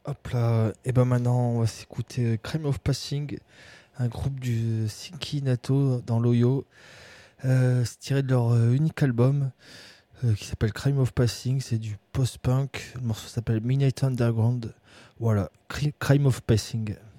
Hop là, et ben maintenant on va s'écouter Crime of Passing, un groupe du Nato dans l'Ohio. C'est tiré de leur unique album qui s'appelle Crime of Passing, c'est du post-punk. Le morceau s'appelle Midnight Underground. Voilà, Crime of Passing.